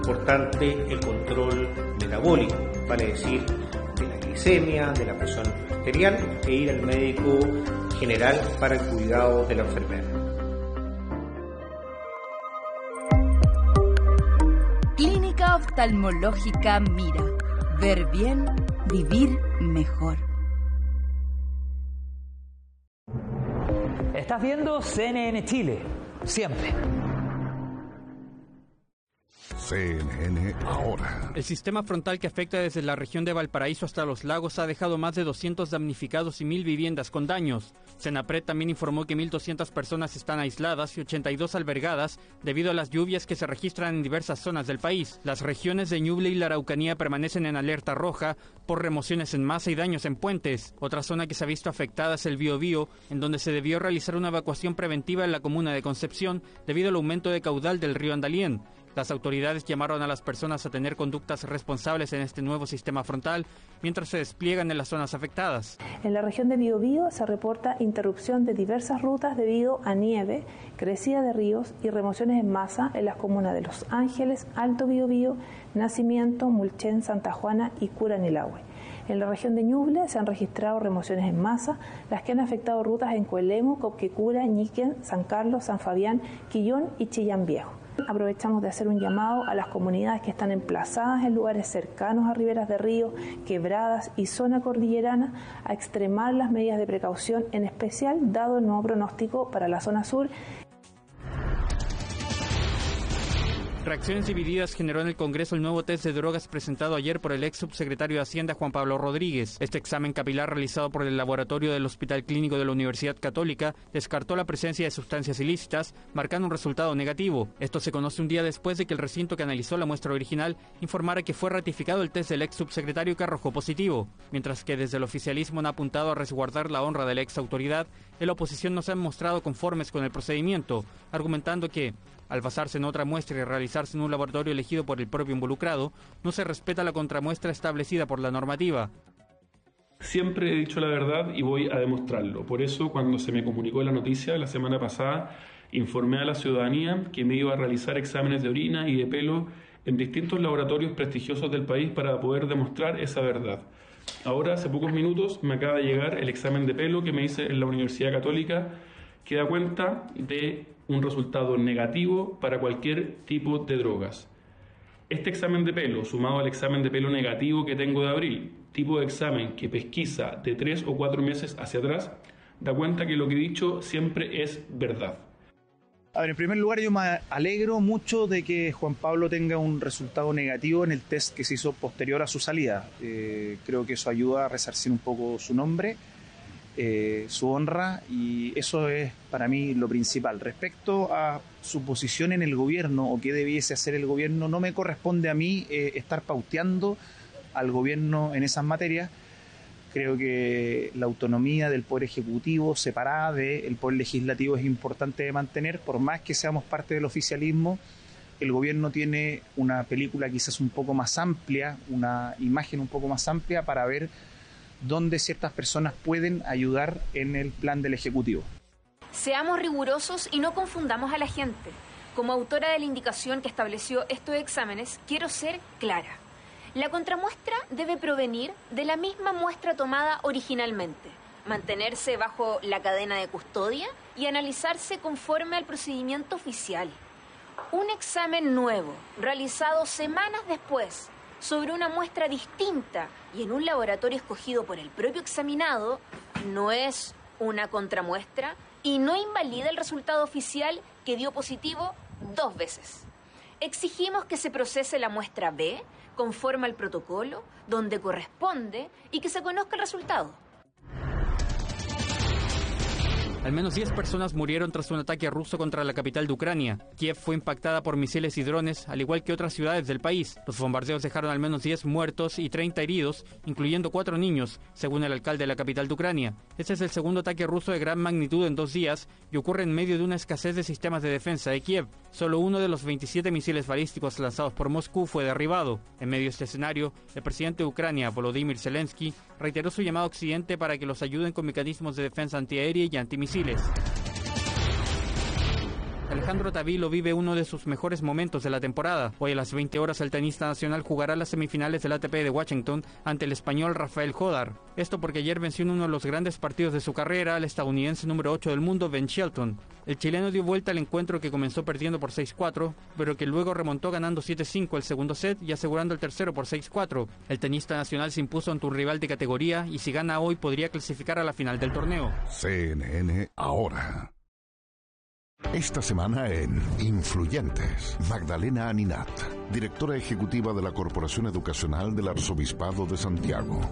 Importante el control metabólico, vale decir, de la glicemia, de la presión arterial e ir al médico general para el cuidado de la enfermedad. Clínica Oftalmológica Mira. Ver bien, vivir mejor. Estás viendo CNN Chile, siempre. CNN ahora. El sistema frontal que afecta desde la región de Valparaíso hasta Los Lagos ha dejado más de 200 damnificados y 1.000 viviendas con daños. Senapred también informó que 1.200 personas están aisladas y 82 albergadas debido a las lluvias que se registran en diversas zonas del país. Las regiones de Ñuble y la Araucanía permanecen en alerta roja por remociones en masa y daños en puentes. Otra zona que se ha visto afectada es el Biobío, en donde se debió realizar una evacuación preventiva en la comuna de Concepción debido al aumento de caudal del río Andalién. Las autoridades llamaron a las personas a tener conductas responsables en este nuevo sistema frontal mientras se despliegan en las zonas afectadas. En la región de Biobío se reporta interrupción de diversas rutas debido a nieve, crecida de ríos y remociones en masa en las comunas de Los Ángeles, Alto Biobío, Nacimiento, Mulchen, Santa Juana y Curanilahue. En la región de Ñuble se han registrado remociones en masa, las que han afectado rutas en Coelemu, Copquecura, Ñiquén, San Carlos, San Fabián, Quillón y Chillán Viejo. Aprovechamos de hacer un llamado a las comunidades que están emplazadas en lugares cercanos a riberas de ríos, quebradas y zona cordillerana a extremar las medidas de precaución, en especial dado el nuevo pronóstico para la zona sur. Reacciones divididas generó en el Congreso el nuevo test de drogas presentado ayer por el ex subsecretario de Hacienda Juan Pablo Rodríguez. Este examen capilar realizado por el laboratorio del Hospital Clínico de la Universidad Católica descartó la presencia de sustancias ilícitas, marcando un resultado negativo. Esto se conoce un día después de que el recinto que analizó la muestra original informara que fue ratificado el test del ex subsecretario que arrojó positivo. Mientras que desde el oficialismo han apuntado a resguardar la honra de la ex autoridad, en la oposición no se han mostrado conformes con el procedimiento, argumentando que al basarse en otra muestra y realizarse en un laboratorio elegido por el propio involucrado, no se respeta la contramuestra establecida por la normativa. Siempre he dicho la verdad y voy a demostrarlo. Por eso, cuando se me comunicó la noticia la semana pasada, informé a la ciudadanía que me iba a realizar exámenes de orina y de pelo en distintos laboratorios prestigiosos del país para poder demostrar esa verdad. Ahora, hace pocos minutos, me acaba de llegar el examen de pelo que me hice en la Universidad Católica, que da cuenta de un resultado negativo para cualquier tipo de drogas. Este examen de pelo, sumado al examen de pelo negativo que tengo de abril, tipo de examen que pesquisa de 3 o 4 meses hacia atrás, da cuenta que lo que he dicho siempre es verdad. A ver, en primer lugar, yo me alegro mucho de que Juan Pablo tenga un resultado negativo en el test que se hizo posterior a su salida. Creo que eso ayuda a resarcir un poco su nombre, su honra, y eso es para mí lo principal. Respecto a su posición en el gobierno o qué debiese hacer el gobierno, no me corresponde a mí estar pauteando al gobierno en esas materias. Creo que la autonomía del Poder Ejecutivo separada del Poder Legislativo es importante de mantener. Por más que seamos parte del oficialismo, el gobierno tiene una película quizás un poco más amplia, una imagen un poco más amplia para ver dónde ciertas personas pueden ayudar en el plan del Ejecutivo. Seamos rigurosos y no confundamos a la gente. Como autora de la indicación que estableció estos exámenes, quiero ser clara. La contramuestra debe provenir de la misma muestra tomada originalmente, mantenerse bajo la cadena de custodia y analizarse conforme al procedimiento oficial. Un examen nuevo, realizado semanas después, sobre una muestra distinta y en un laboratorio escogido por el propio examinado, no es una contramuestra y no invalida el resultado oficial que dio positivo 2 veces. Exigimos que se procese la muestra B conforme al protocolo, donde corresponde, y que se conozca el resultado. Al menos 10 personas murieron tras un ataque ruso contra la capital de Ucrania. Kiev fue impactada por misiles y drones, al igual que otras ciudades del país. Los bombardeos dejaron al menos 10 muertos y 30 heridos, incluyendo 4 niños, según el alcalde de la capital de Ucrania. Este es el segundo ataque ruso de gran magnitud en 2 días y ocurre en medio de una escasez de sistemas de defensa de Kiev. Solo uno de los 27 misiles balísticos lanzados por Moscú fue derribado. En medio de este escenario, el presidente de Ucrania, Volodymyr Zelensky, reiteró su llamado a Occidente para que los ayuden con mecanismos de defensa antiaérea y antimisiles. Alejandro Tavilo vive uno de sus mejores momentos de la temporada. Hoy a las 20 horas el tenista nacional jugará las semifinales del ATP de Washington ante el español Rafael Jodar. Esto porque ayer venció en uno de los grandes partidos de su carrera al estadounidense número 8 del mundo, Ben Shelton. El chileno dio vuelta al encuentro que comenzó perdiendo por 6-4, pero que luego remontó ganando 7-5 el segundo set y asegurando el tercero por 6-4. El tenista nacional se impuso ante un rival de categoría y si gana hoy podría clasificar a la final del torneo. CNN Ahora. Esta semana en Influyentes, Magdalena Aninat, directora ejecutiva de la Corporación Educacional del Arzobispado de Santiago.